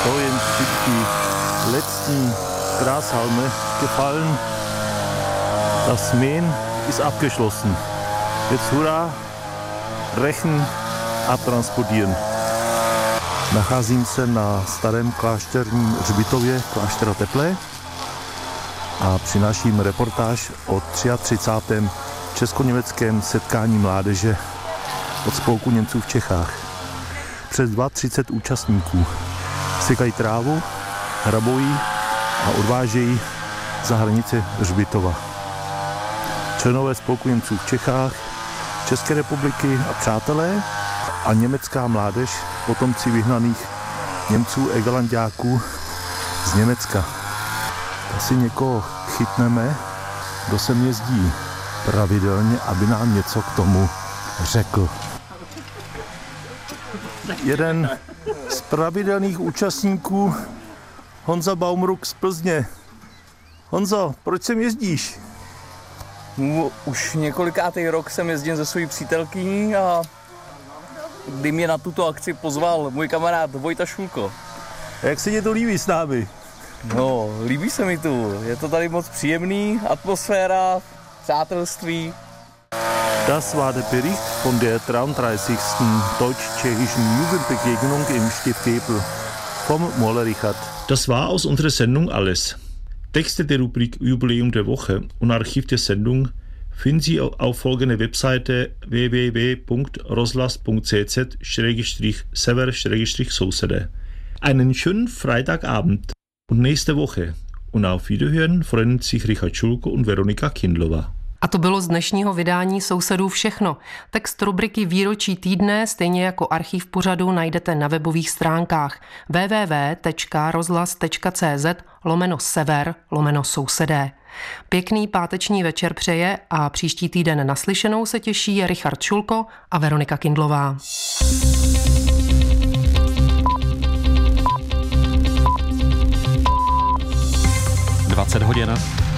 sind die letzten Grashalme gefallen. Das Mähen ist abgeschlossen. Jetzt hurá, Rechen abtransportieren. Nacházím se na starém klášterním hřbitově kláštera Teplé a přináším reportáž o 33. česko-německém setkání mládeže od Spolku Němců v Čechách. Přes 32 účastníků sekají trávu, hrabojí a odvážejí za hranice hřbitova. Členové Spolku Němců v Čechách, České republiky a přátelé a německá mládež, potomci vyhnaných Němců egalanďáků z Německa. Asi někoho chytneme, kdo sem jezdí pravidelně, aby nám něco k tomu řekl. Jeden z pravidelných účastníků, Honza Baumruck z Plzně. Honzo, proč sem jezdíš? Už několikátý rok jsem jezdím se svojí přítelkyní a kdy mě na tuto akci pozval můj kamarád Vojta Šulko. A jak se ti to líbí s námi? No, líbí se mi tu. Je to tady moc příjemný, atmosféra, přátelství. Das war der Bericht von der 33. deutsch-tschechischen Jugendbegegnung im Stift Gebel vom Moller Richard. Das war aus unserer Sendung alles. Texte der Rubrik Jubiläum der Woche und Archiv der Sendung finden Sie auf folgender Webseite www.roslas.cz/sever/sousede. Einen schönen Freitagabend und nächste Woche. Und auf Wiederhören freuen sich Richard Schulko und Veronika Kindlová. A to bylo z dnešního vydání Sousedů všechno. Text rubriky Výročí týdne, stejně jako archiv pořadu, najdete na webových stránkách www.rozhlas.cz/sever/sousedé. Pěkný páteční večer přeje a příští týden naslyšenou se těší Richard Šulko a Veronika Kindlová. 20 hodin.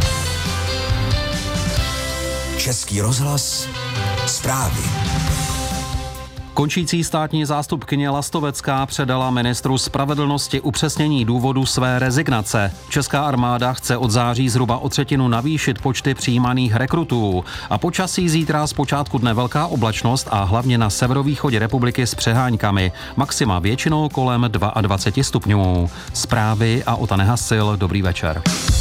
Český rozhlas, zprávy. Končící státní zástupkyně Lastovecká předala ministru spravedlnosti upřesnění důvodu své rezignace. Česká armáda chce od září zhruba o třetinu navýšit počty přijímaných rekrutů. A počasí zítra z počátku dne velká oblačnost a hlavně na severovýchodě republiky s přeháňkami. Maxima většinou kolem 22 stupňů. Zprávy a Ota Nehasil, dobrý večer.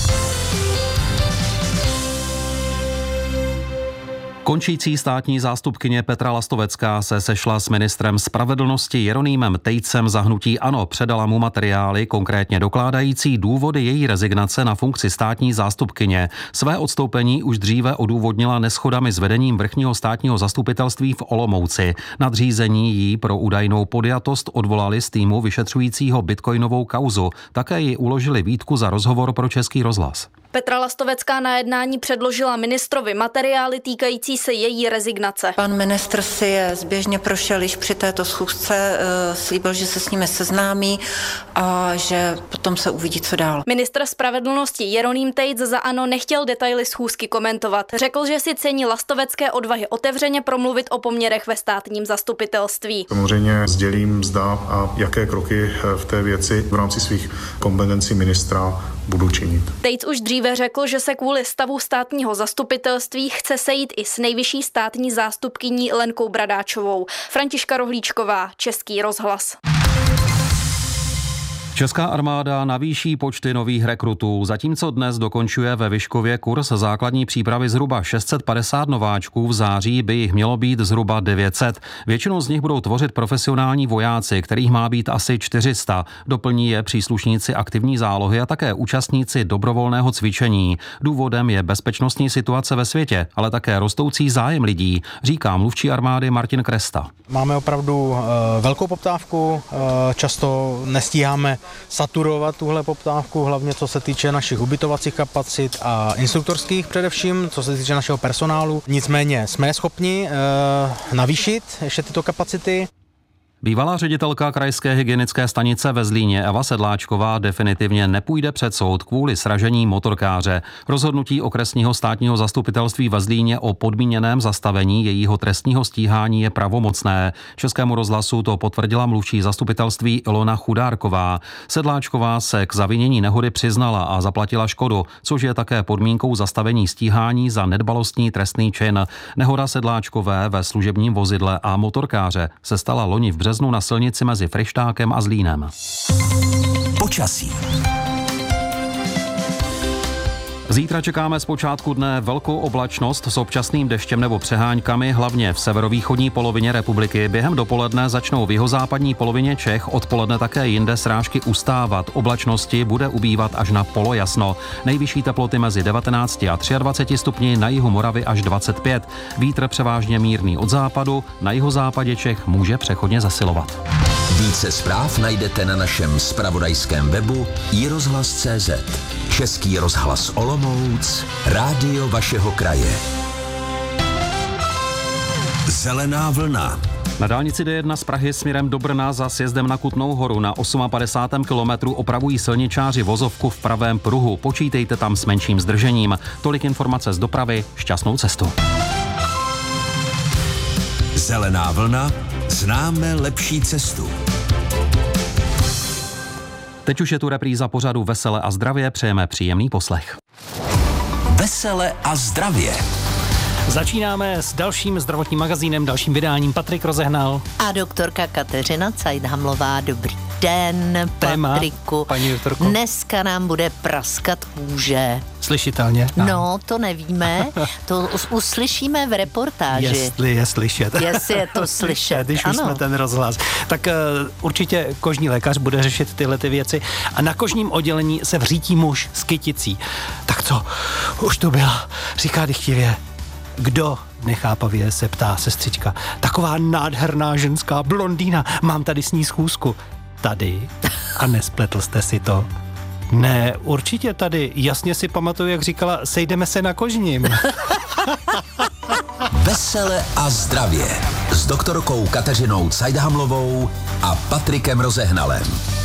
Končící státní zástupkyně Petra Lastovecká se sešla s ministrem spravedlnosti Jeronýmem Tejcem za hnutí ANO. Předala mu materiály, konkrétně dokládající důvody její rezignace na funkci státní zástupkyně. Své odstoupení už dříve odůvodnila neshodami s vedením vrchního státního zastupitelství v Olomouci. Nadřízení jí pro údajnou podjatost odvolali z týmu vyšetřujícího bitcoinovou kauzu. Také ji uložili výtku za rozhovor pro Český rozhlas. Petra Lastovecká na jednání předložila ministrovi materiály týkající se její rezignace. Pan ministr si je zběžně prošel již při této schůzce, slíbil, že se s nimi seznámí a že potom se uvidí, co dál. Ministr spravedlnosti Jeroným Tejc za ANO nechtěl detaily schůzky komentovat. Řekl, že si cení Lastovecké odvahy otevřeně promluvit o poměrech ve státním zastupitelství. Samozřejmě sdělím, zda a jaké kroky v té věci v rámci svých kompetencí ministra budu činit. Tejc už dříve řekl, že se kvůli stavu státního zastupitelství chce sejít i s nejvyšší státní zástupkyní Lenkou Bradáčovou. Františka Rohlíčková, Český rozhlas. Česká armáda navýší počty nových rekrutů. Zatímco dnes dokončuje ve Vyškově kurz základní přípravy zhruba 650 nováčků, v září by jich mělo být zhruba 900. Většinou z nich budou tvořit profesionální vojáci, kterých má být asi 400. Doplní je příslušníci aktivní zálohy a také účastníci dobrovolného cvičení. Důvodem je bezpečnostní situace ve světě, ale také rostoucí zájem lidí, říká mluvčí armády Martin Kresta. Máme opravdu velkou poptávku, často nestíháme saturovat tuhle poptávku, hlavně co se týče našich ubytovacích kapacit a instruktorských především, co se týče našeho personálu. Nicméně jsme schopni navýšit ještě tyto kapacity. Bývalá ředitelka krajské hygienické stanice ve Zlíně Eva Sedláčková definitivně nepůjde před soud kvůli sražení motorkáře. Rozhodnutí okresního státního zastupitelství ve Zlíně o podmíněném zastavení jejího trestního stíhání je pravomocné. Českému rozhlasu to potvrdila mluvčí zastupitelství Ilona Chudárková. Sedláčková se k zavinění nehody přiznala a zaplatila škodu, což je také podmínkou zastavení stíhání za nedbalostní trestný čin. Nehoda Sedláčkové ve služebním vozidle a motorkáře se stala loni v březnu na silnici mezi Fryštákem a Zlínem. Počasí. Zítra čekáme z počátku dne velkou oblačnost s občasným deštěm nebo přeháňkami, hlavně v severovýchodní polovině republiky. Během dopoledne začnou v jihozápadní polovině Čech, odpoledne také jinde srážky ustávat. Oblačnosti bude ubývat až na polojasno. Nejvyšší teploty mezi 19 a 23 stupni, na jihu Moravy až 25. Vítr převážně mírný od západu, na jihozápadě Čech může přechodně zesilovat. Více zpráv najdete na našem zpravodajském webu iRozhlas.cz. Český rozhlas Olomouc, rádio vašeho kraje. Zelená vlna. Na dálnici D1 z Prahy směrem do Brna za sjezdem na Kutnou Horu na 58. kilometru opravují silničáři vozovku v pravém pruhu. Počítejte tam s menším zdržením. Tolik informace z dopravy, šťastnou cestu. Zelená vlna, známe lepší cestu. Teď už je tu repríza pořadu Vesele a zdravě, přejeme příjemný poslech. Vesele a zdravě. Začínáme s dalším zdravotním magazínem, dalším vydáním. Patrik Rozehnal. A doktorka Kateřina Cajdhamlová. Dobrý den, Patriku. Paní doktorko. Dneska nám bude praskat kůže. Slyšitelně? No, to nevíme. To uslyšíme v reportáži. Jestli je slyšet. Jestli je to slyšet, Když ano. už jsme ten rozhlas. Tak určitě kožní lékař bude řešit tyhle ty věci. A na kožním oddělení se vřítí muž s kyticí. Tak co? Už to byla, říká dychtivě. Kdo? Nechápavě se ptá sestřička. Taková nádherná ženská blondýna. Mám tady s ní schůzku. Tady? A nespletl jste si to? Ne, určitě tady. Jasně si pamatuju, jak říkala, sejdeme se na kožním. Vesele a zdravě s doktorkou Kateřinou Cajdhamlovou a Patrikem Rozehnalem.